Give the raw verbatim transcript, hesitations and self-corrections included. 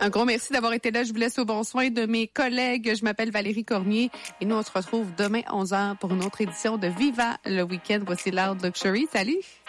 Un gros merci d'avoir été là. Je vous laisse au bon soin de mes collègues. Je m'appelle Valérie Cormier et nous, on se retrouve demain onze heures pour une autre édition de Viva le Week-end. Voici Loud Luxury. Salut!